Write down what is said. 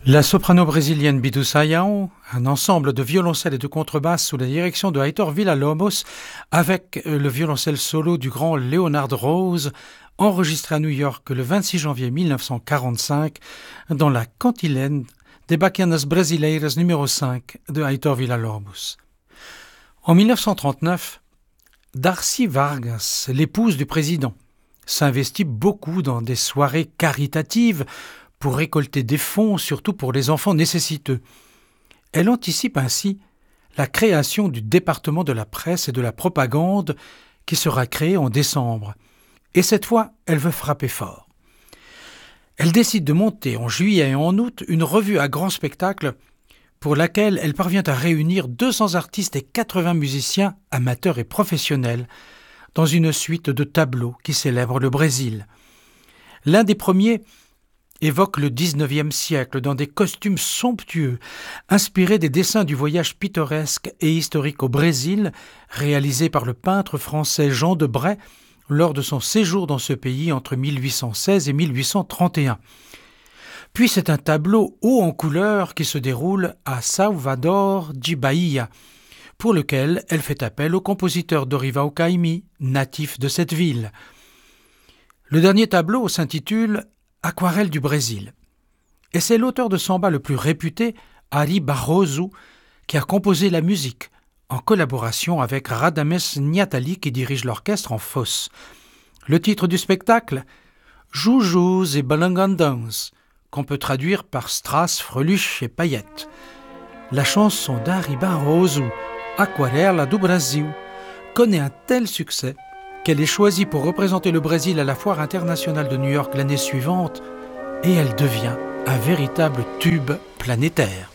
La soprano brésilienne Bidu Sayão, un ensemble de violoncelles et de contrebasses sous la direction de Heitor Villa-Lobos, avec le violoncelle solo du grand Leonard Rose, enregistré à New York le 26 janvier 1945 dans la cantilène des Baquianas Brasileiras numéro 5 de Heitor Villa-Lobos. En 1939, Darcy Vargas, l'épouse du président, s'investit beaucoup dans des soirées caritatives pour récolter des fonds, surtout pour les enfants nécessiteux. Elle anticipe ainsi la création du département de la presse et de la propagande qui sera créé en décembre. Et cette fois, elle veut frapper fort. Elle décide de monter en juillet et en août une revue à grand spectacle pour laquelle elle parvient à réunir 200 artistes et 80 musiciens amateurs et professionnels dans une suite de tableaux qui célèbrent le Brésil. L'un des premiers évoque le XIXe siècle dans des costumes somptueux, inspirés des dessins du voyage pittoresque et historique au Brésil, réalisé par le peintre français Jean de Bray lors de son séjour dans ce pays entre 1816 et 1831. Puis c'est un tableau haut en couleurs qui se déroule à Salvador de Bahia, pour lequel elle fait appel au compositeur Dorival Caymmi, natif de cette ville. Le dernier tableau s'intitule Aquarelle du Brésil. Et c'est l'auteur de samba le plus réputé, Ari Barroso, qui a composé la musique, en collaboration avec Radames Niatali qui dirige l'orchestre en Fosse. Le titre du spectacle, Joujous et Balangandans, qu'on peut traduire par strass, freluches et paillettes. La chanson d'Ari Barroso, Aquarela do Brasil, connaît un tel succès qu'elle est choisie pour représenter le Brésil à la Foire internationale de New York l'année suivante, et elle devient un véritable tube planétaire.